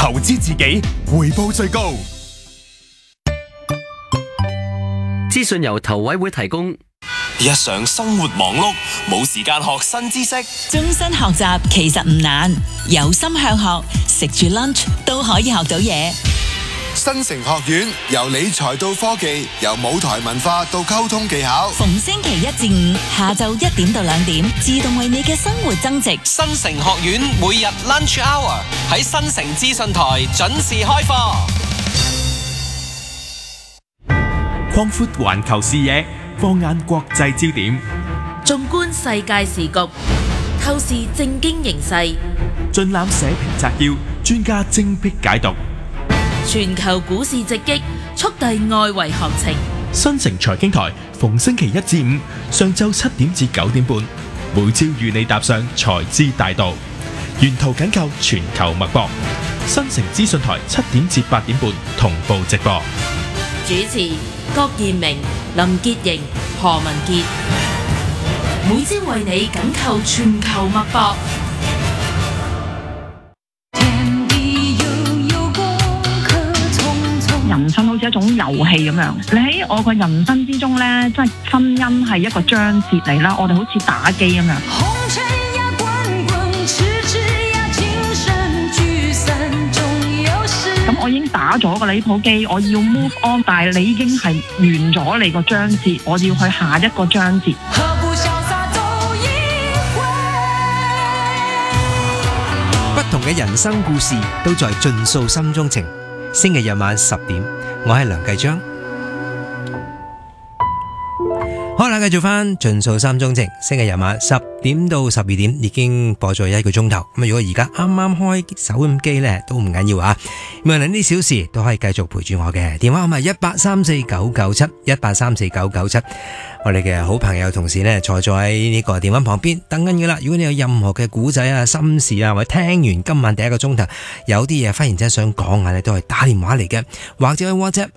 投資自己，回報最高。 資訊由投委會提供。 日常生活忙碌，冇時間學新知識。 終身學習其實唔難，有心向學，食住 lunch 都可以學到嘢。 新城學院由理財到科技，由舞台文化到溝通技巧， 逢星期一至五下晝1點到2點，自動為你嘅生活增值。 新城學院每日 lunch hour 喺新城資訊台準時開課。 擴闊環球視野，放眼國際焦點， 縱觀世界時局，透視政經形勢， 盡覽社評摘要，專家精闢解讀。 全球股市直擊，速遞外圍行情。 新城財經台逢星期一至五上晝7點至9點半，每朝與你踏上財資大道，沿途緊扣全球脈搏。新城資訊台7點至8點半同步直播。 主持郭建明、林潔瑩、何文傑，每朝為你緊扣全球脈搏。 人生好似一種遊戲咁樣，你喺我個人生之中呢，即係婚姻係一個章節嚟啦，我哋好似打機咁樣。咁我已經打咗個呢鋪機，我要 move on， 但係你已經係完咗你個章節，我要去下一個章節。 不同嘅人生故事都在盡訴心中情。星期日晚10點，我係梁繼章。好啦，繼續翻盡訴心中情。星期日晚10點到12點已經播咗1個鐘頭。咁如果而家啱啱開手機機呢，都唔緊要啊。咁啊，呢啲小時都可以繼續陪住我嘅。電話號碼1834997 1834997。我哋嘅好朋友同事呢，坐咗喺呢個電話旁邊等緊嘅啦。如果你有任何嘅古仔啊、心事啊，或者聽完今晚第一個鐘頭有啲嘢忽然之間想講下呢，都係打電話嚟嘅，或者喺 WhatsApp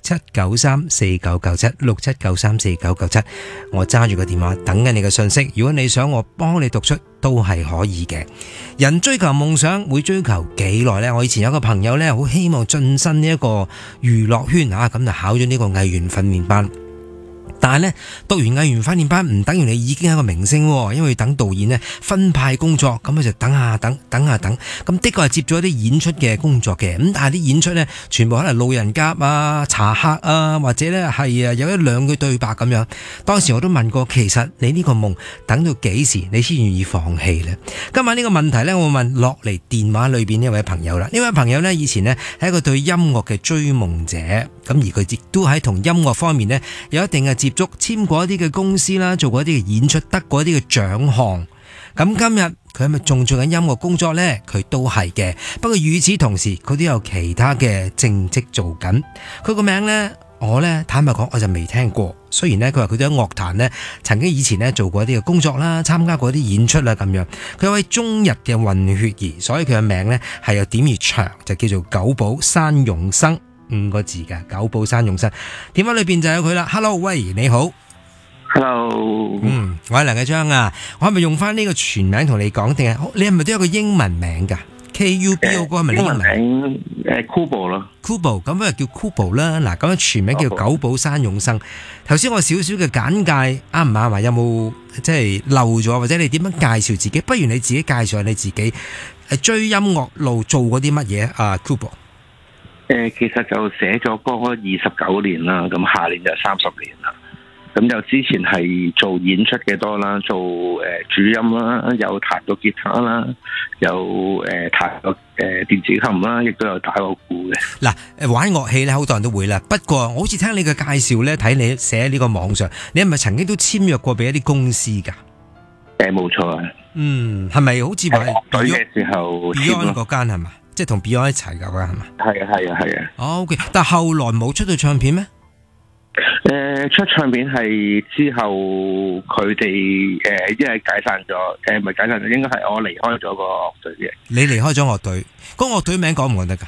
67934997 67934997。我揸住個電話等緊你嘅信息。如果你想我幫你讀出，都係可以嘅。人追求夢想會追求幾耐呢？我以前有個朋友呢，好希望晉身呢一個娛樂圈啊，咁就考咗呢個藝員訓練班。但係咧，讀完藝員訓練班唔等於你已經係一個明星，因為要等導演咧分派工作，咁佢就等下等，咁的確係接咗一啲演出嘅工作嘅，咁但係啲演出咧全部可能路人甲啊、茶客啊，或者咧係有一兩句對白咁樣。當時我都問過，其實你呢個夢等到幾時你先願意放棄呢？今晚呢個問題咧，我問落嚟電話裏邊呢位朋友啦。呢位朋友咧以前咧係一個對音樂嘅追夢者，咁而佢亦都喺同音樂方面咧有一定嘅接觸，簽過一啲嘅公司啦，做過一啲嘅演出，得過一啲嘅獎項。咁今日佢係咪仲做緊音樂工作呢？佢都係嘅。不過與此同時，佢都有其他嘅正職做緊。佢個名呢，我呢坦白講，我就未聽過。雖然呢，佢話佢都喺樂壇呢曾經以前呢做過一啲嘅工作啦，參加過一啲演出啦咁樣。佢係位中日嘅混血兒，所以佢嘅名呢係有點而長，就叫做久保山勇生。5個字嘅久保山勇生，電話裏邊就有佢啦。Hello， 喂，你好。 Hello， 我係梁繼章啊。我係咪用翻呢個全名同你講，定係你係咪都有個英文名噶？KUBO 嗰個係咪英文名 ？Kubo 咯。 Kubo 咁啊叫 Kubo 啦。嗱，咁樣全名叫久保山勇生。頭先我少少嘅簡介啱唔啱啊？有冇即係漏咗，或者你點樣介紹自己？不如你自己介紹下你自己，追音樂路做過啲乜嘢啊 ？Kubo。 其實就寫咗歌29年啦，咁下年就30年啦。咁就之前係做演出嘅多啦，做主音啦，有彈過吉他啦，有彈過電子琴啦，亦都有打過鼓嘅。 嗱，玩樂器咧，好多人都會啦。不過我好似聽你嘅介紹咧，睇你寫喺呢個網上，你係咪曾經都簽約過俾一啲公司㗎？ 冇錯啊。 係咪好似話樂隊嘅時候 Beyond 嗰間係嘛？即係同 Beyond 一齊㗎係嘛？ 係啊。 OK， 但係後來冇出到唱片咩？ 出唱片係之後佢哋因為解散咗，唔係解散咗，應該係我離開咗個樂隊嘅。 你離開咗樂隊，個樂隊名講唔講得㗎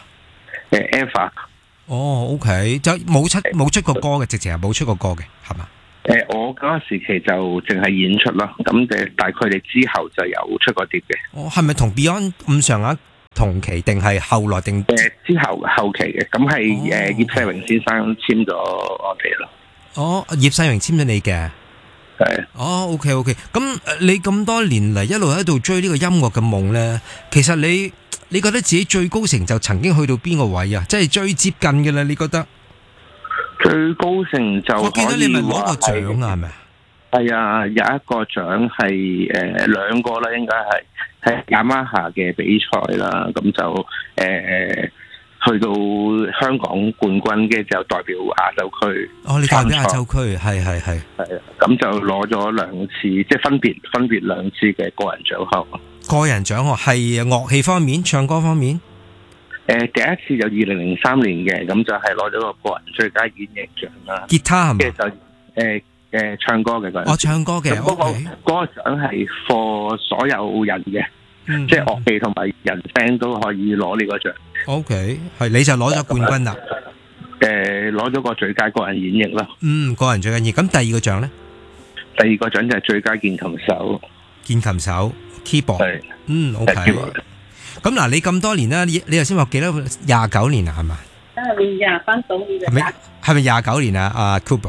？Eva。 OK， 就冇出過歌嘅，直情係冇出過歌嘅，係嘛？ 我嗰個時期就淨係演出啦，咁但係佢哋之後就有出過碟嘅。 係咪同 Beyond 咁上下同期定係後來定？ 之後期嘅，咁係葉世榮先生簽咗我哋咯。 哦，葉世榮簽咗你嘅。 係。 哦，OK，咁你咁多年嚟一路喺度追呢個音樂嘅夢咧，其實你覺得自己最高成就曾經去到邊個位啊？即係最接近嘅啦，你覺得？ 最高成就我記得你咪攞個獎啊，係咪？ 係啊，有一個獎係兩個啦，應該係雅馬哈嘅比賽啦，咁就去到香港冠軍嘅就代表亞洲區。 哦，你代表亞洲區，係。 係啊，咁就攞咗2次，即係分別2次嘅個人獎項。 個人獎項係樂器方面、唱歌方面。 第一次就2003年嘅，咁就係攞咗個人最佳演繹獎啦。 吉他係咪？ 跟住就唱歌嘅嗰陣。 我唱歌嘅。 嗰個獎係 for 所有人嘅，即係樂器同埋人聲都可以攞呢個獎。 OK， 係你就攞咗冠軍啦。 攞咗個最佳個人演繹啦。 個人最佳演繹。咁第二個獎咧？第二個獎就係最佳鍵琴手。 鍵琴手 keyboard。 係。 OK。咁嗱，你咁多年啦，你頭先話幾多？29年啊，係嘛？係咪29年啊？阿 Kubo。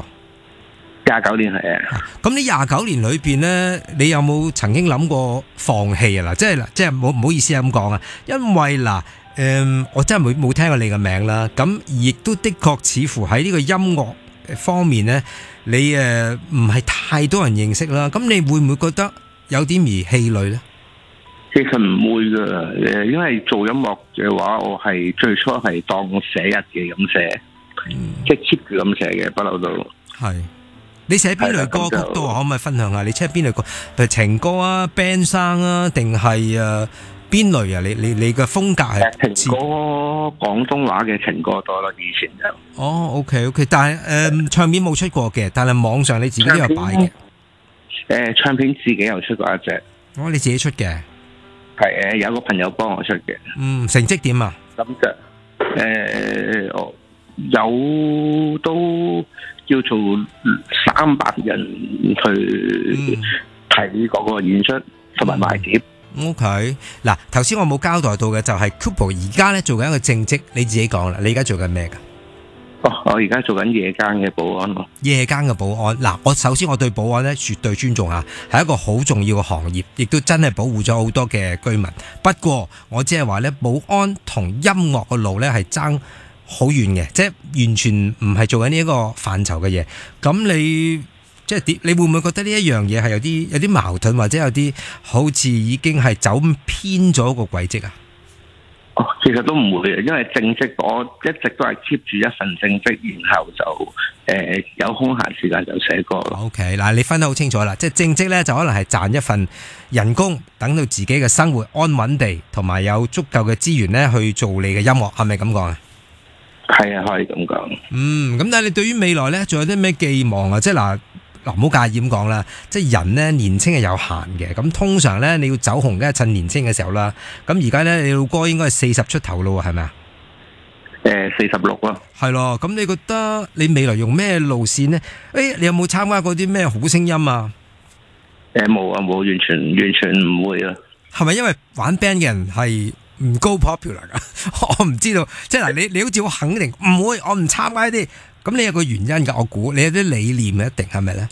29年係啊。 咁呢29年裏邊咧，你有冇曾經諗過放棄啊？嗱，即係唔好意思咁講啊，因為嗱。我真係冇聽過你嘅名啦，咁亦都的確似乎喺呢個音樂方面呢，你唔係太多人認識啦，咁你會唔會覺得有啲而氣餒呢？ 其實唔會噶，因為做音樂嘅話，我係最初係當寫日記咁寫，即係 keep 住咁寫嘅，不嬲都係。你寫邊類歌曲都可唔可以分享下？你寫邊類歌？譬如情歌啊、band 生啊，定係邊類啊？你嘅風格係情歌，廣東話嘅情歌多咯，以前就。 OK， 但係唱片冇出過嘅，但係網上你自己都有擺嘅。 唱片自己有出過一隻。 你自己出嘅。 係有個朋友幫我出嘅。 成績點啊？ 咁就有都叫做300人去睇嗰個演出，同埋賣碟。 OK， 嗱，頭先我冇交代到嘅就係 Kubo 而家咧做緊一個正職，你自己講啦，你而家做緊咩噶？ 我而家做緊夜間嘅保安咯。 夜間嘅保安，嗱，我首先我對保安咧絕對尊重下，係一個好重要嘅行業，亦都真係保護咗好多嘅居民。不過我只係話咧，保安同音樂嘅路咧係爭好遠嘅，即係完全唔係做緊呢一個範疇嘅嘢。咁你即係點？你會唔會覺得呢一樣嘢係有啲矛盾，或者有啲好似已經係走偏咗個軌跡啊？ 其實都唔會嘅，因為正職我一直都係 keep 住一份正職，然後就有空閒時間就寫歌。 OK， 嗱，你分得好清楚啦，即係正職咧就可能係賺一份人工，等到自己嘅生活安穩地，同埋有足夠嘅資源咧去做你嘅音樂，係咪咁講啊？ 係啊，可以咁講。 咁但係你對於未來咧，仲有啲咩寄望啊？即係嗱，唔好介意咁講啦。即係人咧年青係有限嘅，咁通常咧你要走紅，梗係趁年青嘅時候啦。咁而家咧你老哥應該係40出頭咯，係咪啊 ？46咯。係咯，咁你覺得你未來用咩路線呢？你有冇參加過啲咩好聲音啊？ 冇啊，冇，完全唔會啊。 係咪因為玩 band 嘅人係唔高 popular 噶？我唔知道，即係嗱，你好似好肯定唔會，我唔參加呢啲。咁你有個原因噶，我估你有啲理念一定係咪咧？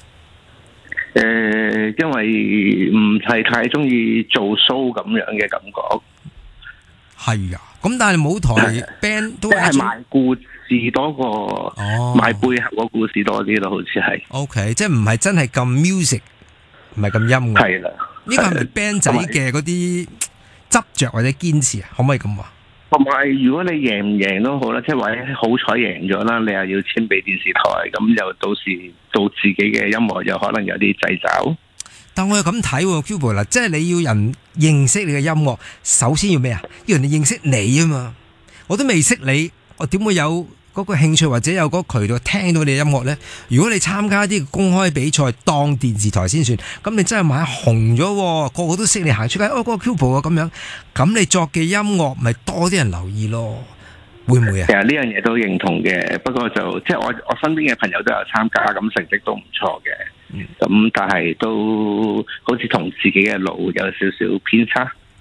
因為唔係太中意做 show 咁樣嘅感覺。 係啊，咁但係舞台 band 都係賣故事多過賣背後個故事多啲咯，好似係。 OK， 即係唔係真係咁 music， 唔係咁音樂。 係啦， 呢個係咪 band 仔嘅嗰啲執着或者堅持啊？可唔可以咁話？ 同埋，如果你贏唔贏都好啦，即係話好彩贏咗啦，你又要簽俾電視台，咁又到時到自己嘅音樂又可能有啲掣肘。 但我又咁睇喎 Kubo 啦，即係你要人認識你嘅音樂，首先要咩啊？要人哋認識你啊嘛！我都未識你，我點會有嗰個興趣或者有嗰個渠道聽到你嘅音樂呢？如果你參加啲公開比賽，當電視台先算，咁你真係買紅咗，個個都識你行出街，嗰個 Kubo 啊咁樣，咁你作嘅音樂咪多啲人留意咯？會唔會啊？ 其實呢樣嘢都認同嘅，不過就即係我身邊嘅朋友都有參加，咁成績都唔錯嘅，咁但係都好似同自己嘅路有少少偏差。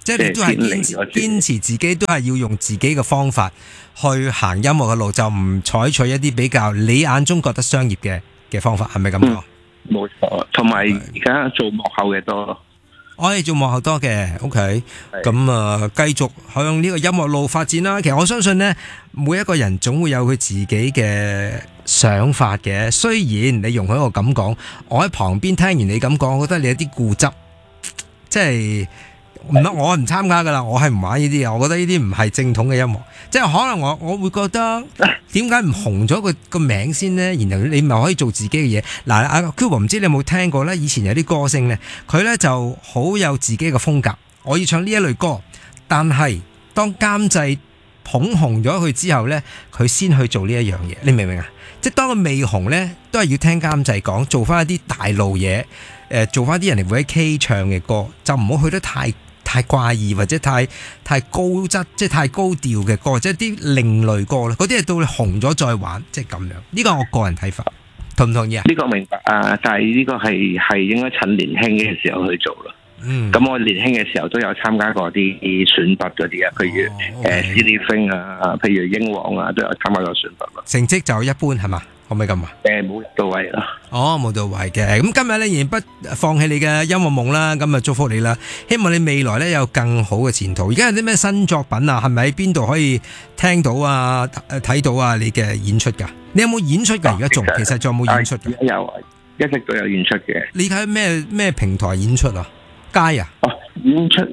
即係你都係堅持自己都係要用自己嘅方法去行音樂嘅路，就唔採取一啲比較你眼中覺得商業嘅方法，係咪咁講？ 冇錯，同埋而家做幕後嘅多咯。 我哋做幕後多嘅 ，OK， 咁繼續向呢個音樂路發展啦。其實我相信呢，每一個人總會有佢自己嘅想法嘅。雖然你容許我咁講，我喺旁邊聽完你咁講，我覺得你有啲固執，即係唔得，我唔參加噶啦，我係唔玩呢啲嘅。我覺得呢啲唔係正統嘅音樂，即係可能我會覺得點解唔紅咗個名先呢？然後你咪可以做自己嘅嘢。嗱，阿 Kubo 唔知你有冇聽過呢？以前有啲歌星呢，佢呢就好有自己嘅風格，我要唱呢一類歌，但係當監製捧紅咗佢之後呢，佢先去做呢一樣嘢。你明唔明啊？即係當佢未紅呢，都係要聽監製講，做翻一啲大路嘢，做翻啲人哋會喺 K 唱嘅歌，就唔好去得太怪異或者太高質，即係太高調嘅歌，即係啲另類歌咧。嗰啲係到你紅咗再玩，即係咁樣。呢個係我個人睇法，同唔同意啊？ 呢個明白啊，但係呢個係應該趁年輕嘅時候去做咯。咁我年輕嘅時候都有參加過啲選拔嗰啲啊，譬如Silly Thing啊，譬如英皇啊，都有參加過選拔咯。 成績就一般係嘛？可唔可以咁啊？ 冇入到位啦。冇到位嘅。咁今日咧仍然不放棄你嘅音樂夢啦，咁啊祝福你啦！希望你未來咧有更好嘅前途。而家有啲咩新作品啊？係咪喺邊度可以聽到啊？睇到啊？你嘅演出㗎？你有冇演出㗎？而家其實仲有冇演出㗎？ 有，一直都有演出嘅。 你睇咩平台演出啊？街啊？ 演出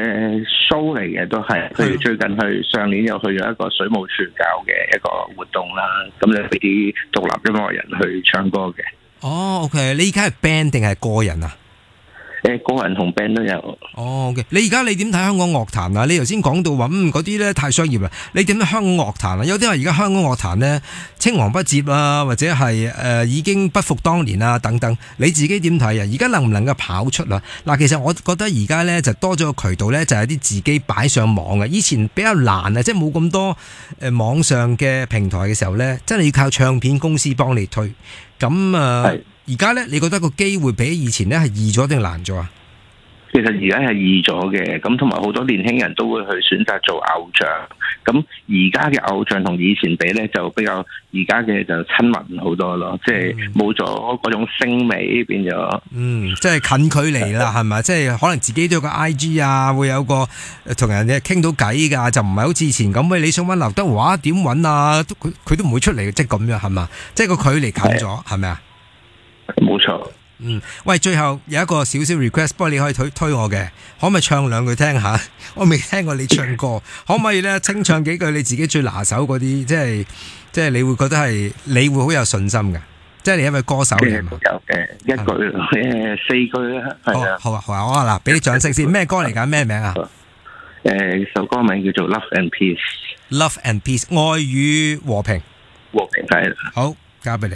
show 嚟嘅都係，譬如最近上年又去咗一個水務署搞嘅一個活動啦，咁你俾啲獨立音樂人去唱歌嘅。 OK， 你而家係 band 定係個人啊？ 個人同 band 都有。 OK， 你而家你點睇香港樂壇啊？你頭先講到話嗰啲咧太商業啦，你點睇香港樂壇啊？有啲話而家香港樂壇咧青黃不接啊，或者係已經不復當年啊等等，你自己點睇啊？而家能唔能夠跑出啊？嗱，其實我覺得而家咧就多咗個渠道咧，就係啲自己擺上網嘅。以前比較難啊，即係冇咁多網上嘅平台嘅時候咧，真係要靠唱片公司幫你推。咁而家咧，你覺得個機會比以前咧係易咗定難咗啊？ 其實而家係易咗嘅，咁同埋好多年輕人都會去選擇做偶像。咁而家嘅偶像同以前比咧，就比較而家嘅就親民好多咯，即係冇咗嗰種聲味變咗。即係近距離啦，係咪？即係可能自己都有個 IG 啊，會有個同人哋傾到偈㗎，就唔係好似以前咁。喂，你想揾劉德華點揾啊？佢都唔會出嚟，即係咁樣係嘛？即係個距離近咗，係咪啊？ 冇錯。 喂，最後有一個少少 request， 不過你可以推我嘅，可唔可以唱兩句聽下？我未聽過你唱歌，可唔可以咧清唱幾句你自己最拿手嗰啲？即係你會覺得係你會好有信心嘅，即係你係一位歌手嚟嘛？ 有一句4句啦，係啊。 好啊，嗱，俾啲掌聲先。咩歌嚟㗎？咩名啊？ 首歌名叫做 Love and Peace。Love and Peace， 愛與和平。 和平係。 好，交俾你。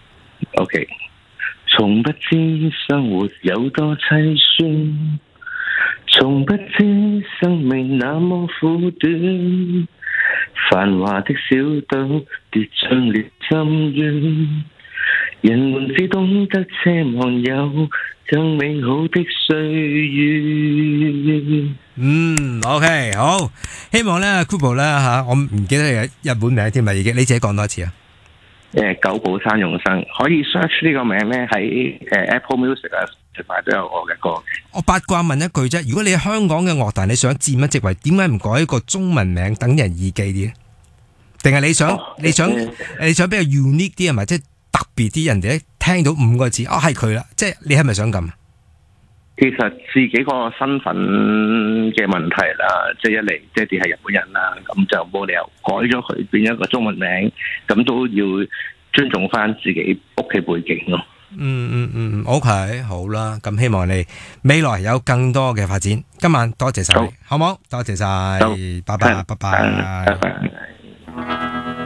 OK。從不知生活有多凄酸，從不知生命那麼苦短，繁華的小島跌進了深淵，人們只懂得奢望有更美好的歲月。 OK， 好，希望咧 Kubo 咧嚇，我唔記得你日本名添咪已經，你自己講多一次啊。 久保山永生可以 search 呢個名咧，喺Apple Music 啊，同埋都有我嘅歌。我八卦問一句啫，如果你喺香港嘅樂壇，你想佔一席位，點解唔改一個中文名，等人易記啲？定係你想比較 unique 啲係咪？即係特別啲，人哋一聽到5個字，係佢啦，即係你係咪想咁？其實自己個身份嘅問題啦，即係一嚟爹哋係日本人啦，咁就冇理由改咗佢變一個中文名，咁都要尊重翻自己屋企背景咯。 OK， 好啦，咁希望你未來有更多嘅發展。今晚多謝晒，好冇？多謝晒，拜拜。